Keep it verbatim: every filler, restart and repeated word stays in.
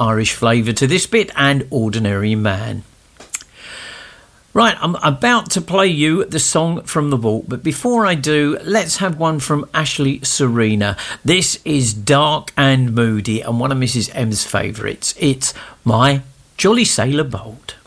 Irish flavour to this bit, and Ordinary Man. Right, I'm about to play you the song from the vault, but before I do, let's have one from Ashley Serena. This is dark and moody and one of Missus M's favourites. It's My Jolly Sailor Bold.